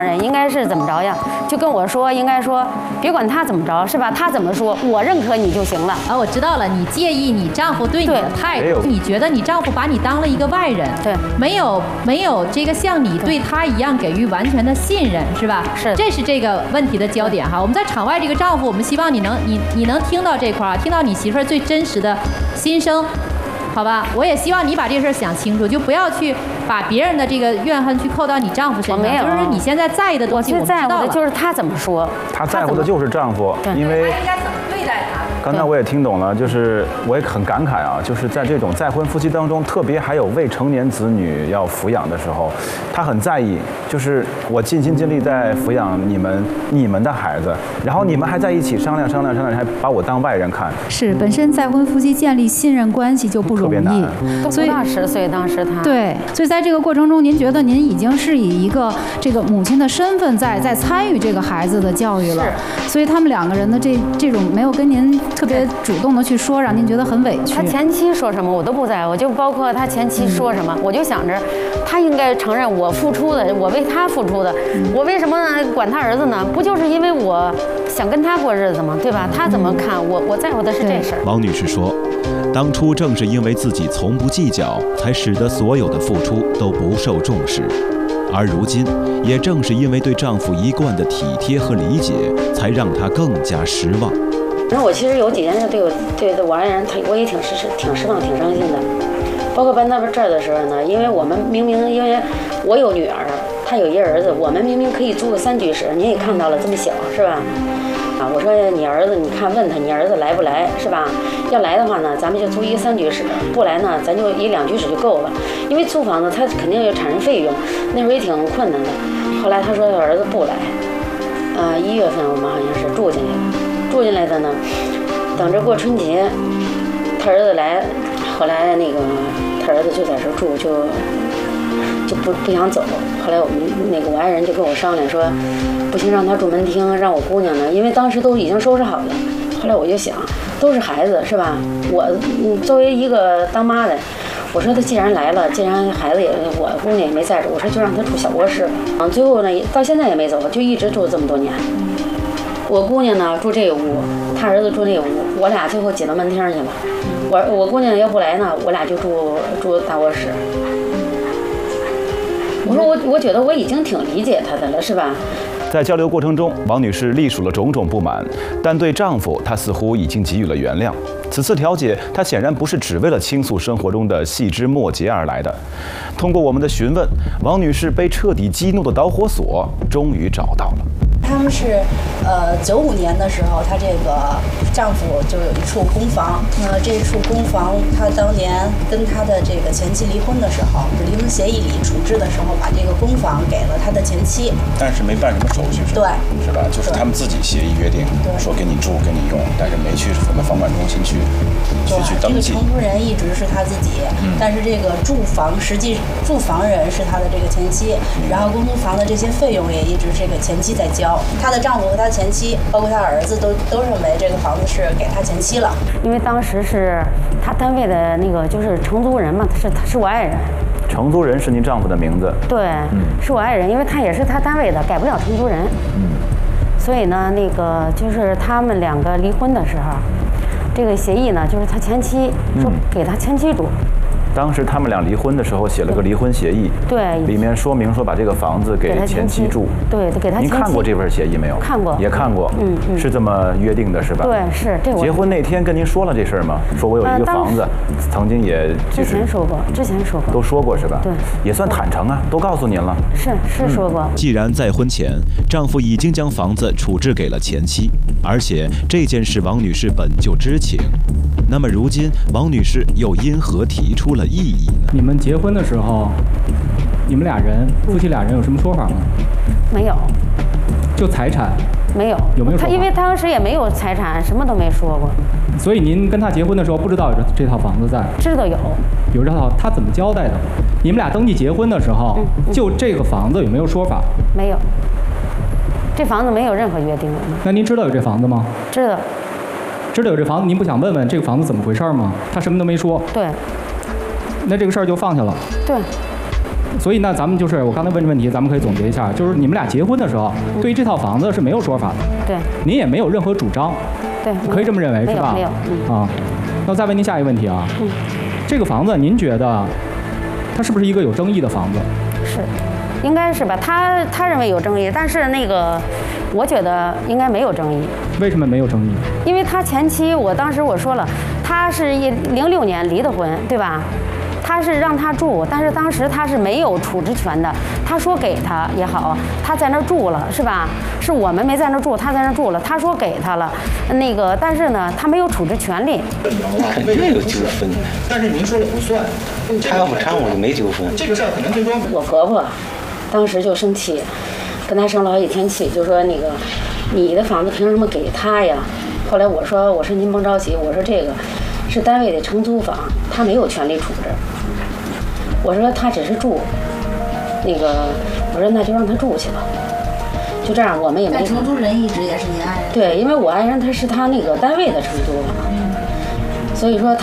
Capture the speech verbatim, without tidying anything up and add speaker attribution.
Speaker 1: 人应该是怎么着呀？就跟我说，应该说，别管他怎么着，是吧？他怎么说，我认可你就行了。
Speaker 2: 啊，我知道了，你介意你丈夫对你的态度，你觉得你丈夫把你当了一个外人，
Speaker 1: 对，
Speaker 2: 没有没有这个像你对他一样给予完全的信任，是吧？
Speaker 1: 是，
Speaker 2: 这是这个问题的焦点哈。我们在场外这个丈夫，我们希望你能你你能听到这块儿，听到你媳妇儿最真实的心声。好吧，我也希望你把这事儿想清楚，就不要去把别人的这个怨恨去扣到你丈夫身上。
Speaker 1: 没有，
Speaker 2: 就是你现在在意的东西，我们知道了。
Speaker 1: 在乎的就是他怎么说，
Speaker 3: 他在乎的就是丈夫，因为
Speaker 2: 他应该怎么对待他。
Speaker 3: 刚才我也听懂了，就是我也很感慨啊，就是在这种再婚夫妻当中，特别还有未成年子女要抚养的时候，他很在意，就是我尽心尽力在抚养你们你们的孩子，然后你们还在一起商量商量商量，还把我当外人看。
Speaker 4: 是，本身再婚夫妻建立信任关系就不容易，
Speaker 1: 所以不到十岁，当时他
Speaker 4: 对，所以在这个过程中，您觉得您已经是以一个这个母亲的身份在在参与这个孩子的教育了，所以他们两个人的这这种没有跟您特别主动的去说，让您觉得很委屈。
Speaker 1: 他前妻说什么我都不在乎，就包括他前妻说什么，嗯、我就想着他应该承认我付出的，我为他付出的，嗯、我为什么管他儿子呢？不就是因为我想跟他过日子吗？对吧？他怎么看我？我在乎的是这事儿。
Speaker 5: 王女士说，当初正是因为自己从不计较，才使得所有的付出都不受重视。而如今，也正是因为对丈夫一贯的体贴和理解，才让她更加失望。
Speaker 1: 那我其实有几件事对我对我爱人，他我也挺失挺失望、挺伤心的。包括搬到这儿的时候呢，因为我们明明因为我有女儿，他有一儿子，我们明明可以租个三居室，您也看到了，这么小是吧？啊，我说你儿子，你看问他你儿子来不来是吧？要来的话呢，咱们就租一个三居室；不来呢，咱就一两居室就够了。因为租房子他肯定要产生费用，那时候也挺困难的。后来他说他儿子不来，啊、呃，一月份我们好像是住进来了。住进来的呢，等着过春节，他儿子来，后来那个他儿子就在这住，就就不不想走。后来我们那个我爱人就跟我商量说，不行，让他住门厅，让我姑娘呢，因为当时都已经收拾好了。后来我就想，都是孩子是吧？我作为一个当妈的，我说他既然来了，既然孩子也我姑娘也没在这，我说就让他住小卧室吧。嗯，最后呢，到现在也没走，就一直住这么多年。我姑娘呢住这个屋，她儿子住那个屋，我俩最后挤到门厅去了。我我姑娘要不来呢，我俩就住住大卧室。我说我我觉得我已经挺理解她的了，是吧？
Speaker 3: 在交流过程中，王女士历数了种种不满，但对丈夫她似乎已经给予了原谅。此次调解，她显然不是只为了倾诉生活中的细枝末节而来的。通过我们的询问，王女士被彻底激怒的导火索终于找到了。
Speaker 6: 他们是，呃，九五年的时候，她这个丈夫就有一处公房。那、呃、这处公房，她当年跟她的这个前妻离婚的时候，离婚协议里处置的时候，把这个公房给了她的前妻。
Speaker 7: 但是没办什么手续，是吧？对，是吧？就是他们自己协议约定，说给你住，给你用，但是没去什么房管中心去去去登记。
Speaker 6: 这个承租人一直是他自己，嗯、但是这个住房实际住房人是他的这个前妻，嗯、然后公租房的这些费用也一直这个前妻在交。她的丈夫和她前妻，包括她儿子，都都认为这个房子是给她前妻了。
Speaker 1: 因为当时是她单位的那个就是承租人嘛，是是我爱人。
Speaker 3: 承租人是您丈夫的名字？
Speaker 1: 对，嗯、是我爱人，因为他也是他单位的，改不了承租人。嗯。所以呢，那个就是他们两个离婚的时候，这个协议呢，就是他前妻说给他前妻住。嗯，
Speaker 3: 当时他们俩离婚的时候写了个离婚协议，
Speaker 1: 对，
Speaker 3: 里面说明说把这个房子给前妻住，
Speaker 1: 对，给他前妻。
Speaker 3: 您看过这份协议没有？
Speaker 1: 看过，
Speaker 3: 也看过，嗯嗯，是这么约定的，是吧？
Speaker 1: 对，是这我。
Speaker 3: 结婚那天跟您说了这事儿吗？说我有一个房子，曾经也
Speaker 1: 之前说过，之前说过，
Speaker 3: 都说过是吧？
Speaker 1: 对，
Speaker 3: 也算坦诚啊，都告诉您了。
Speaker 1: 是是说过。
Speaker 5: 既然在婚前丈夫已经将房子处置给了前妻，而且这件事王女士本就知情，那么如今王女士又因何提出了异议呢？
Speaker 8: 你们结婚的时候，你们俩人夫妻俩人有什么说法吗？
Speaker 1: 没有。
Speaker 8: 就财产？
Speaker 1: 没有。
Speaker 8: 有没有说法？
Speaker 1: 他因为当时也没有财产，什么都没说过。
Speaker 8: 所以您跟他结婚的时候不知道有这套房子在？
Speaker 1: 知道有。
Speaker 8: 有这套，他怎么交代的？你们俩登记结婚的时候，嗯嗯、就这个房子有没有说法？
Speaker 1: 没有。这房子没有任何约定。
Speaker 8: 那您知道有这房子吗？
Speaker 1: 知道。
Speaker 8: 知道有这房子，您不想问问这个房子怎么回事吗？他什么都没说。
Speaker 1: 对。
Speaker 8: 那这个事儿就放下了。
Speaker 1: 对。
Speaker 8: 所以呢，咱们就是我刚才问这问题，咱们可以总结一下，就是你们俩结婚的时候，对于这套房子是没有说法的，
Speaker 1: 对，
Speaker 8: 您也没有任何主张，
Speaker 1: 对，
Speaker 8: 可以这么认为是吧？
Speaker 1: 没有，
Speaker 8: 嗯、啊。那我再问您下一个问题啊，
Speaker 1: 嗯，
Speaker 8: 这个房子您觉得它是不是一个有争议的房子？
Speaker 1: 是，应该是吧？他他认为有争议，但是那个我觉得应该没有争议。
Speaker 8: 为什么没有争议？
Speaker 1: 因为他前妻，我当时我说了，他是一零六年离的婚，对吧？他是让他住，但是当时他是没有处置权的。他说给他也好，他在那儿住了，是吧？是我们没在那儿住，他在那儿住了。他说给他了，那个，但是呢，他没有处置权利。
Speaker 9: 肯定有纠纷，
Speaker 10: 但是您说了不算，
Speaker 9: 掺和掺和就没纠纷。
Speaker 10: 这个事儿可能最多。
Speaker 1: 我婆婆当时就生气，跟他生了好几天气，就说那个你的房子凭什么给他呀？后来我说我说您甭着急，我说这个是单位的承租房，他没有权利处置。我说他只是住，那个我说那就让他住去吧。就这样，我们也没。
Speaker 6: 但承租人一直也是您爱人。
Speaker 1: 对，因为我爱人他是他那个单位的承租嘛，所以说他。